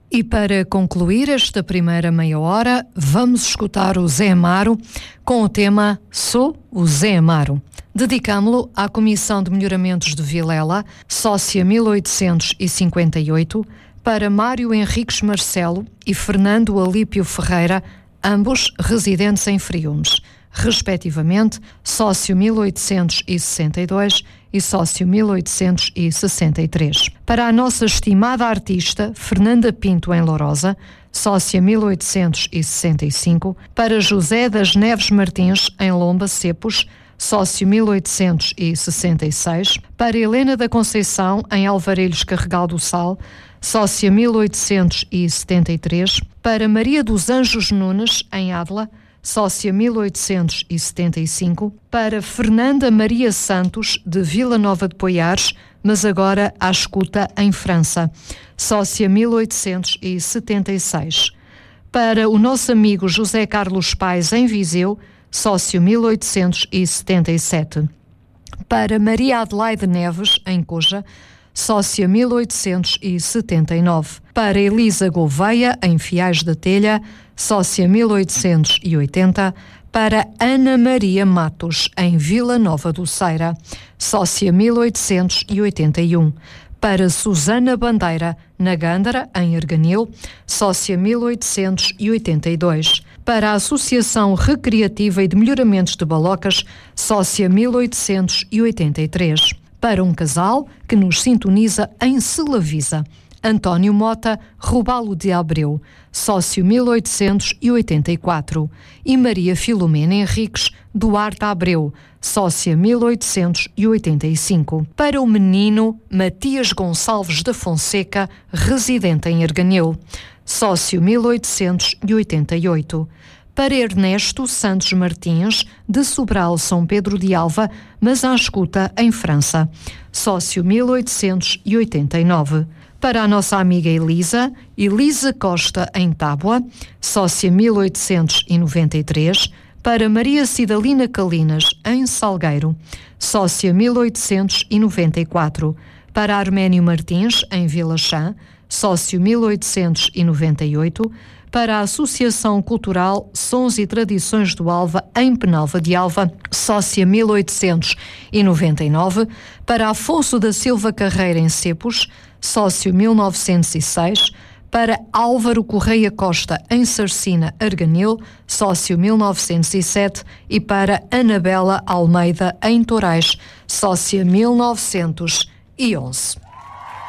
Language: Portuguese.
E para concluir esta primeira meia hora, vamos escutar o Zé Amaro com o tema Sou o Zé Amaro. Dedicámo-lo à Comissão de Melhoramentos de Vilela, sócia 1858, para Mário Henriques Marcelo e Fernando Alípio Ferreira, ambos residentes em Friumes, respectivamente sócio 1862 e sócio 1863. Para a nossa estimada artista Fernanda Pinto em Lourosa, sócia 1865, para José das Neves Martins em Lomba Cepos, sócio 1866, para Helena da Conceição em Alvarelhos Carregal do Sal, sócia 1873, para Maria dos Anjos Nunes em Adla, sócia 1875, para Fernanda Maria Santos, de Vila Nova de Poiares, mas agora à escuta em França, sócia 1876. Para o nosso amigo José Carlos Paes, em Viseu, sócio 1877. Para Maria Adelaide Neves, em Coja, sócia 1879. Para Elisa Gouveia, em Fiais da Telha, sócia 1880, para Ana Maria Matos, em Vila Nova do Ceira, sócia 1881, para Susana Bandeira, na Gândara, em Erganil, sócia 1882, para a Associação Recreativa e de Melhoramentos de Balocas, sócia 1883, para um casal que nos sintoniza em Selavisa, António Mota Rubalo de Abreu, sócio 1884, e Maria Filomena Henriques Duarte Abreu, sócia 1885. Para o menino Matias Gonçalves da Fonseca, residente em Erganil, sócio 1888. Para Ernesto Santos Martins, de Sobral, São Pedro de Alva, mas à escuta em França, sócio 1889. Para a nossa amiga Elisa Costa, em Tábua, sócia 1893, para Maria Cidalina Calinas, em Salgueiro, sócia 1894, para Arménio Martins, em Vila Chã, sócio 1898, para a Associação Cultural Sons e Tradições do Alva, em Penalva de Alva, sócia 1899, para Afonso da Silva Carreira, em Cepos, sócio 1906, para Álvaro Correia Costa, em Sarcina, Arganil, sócio 1907, e para Anabela Almeida, em Torais, sócia 1911.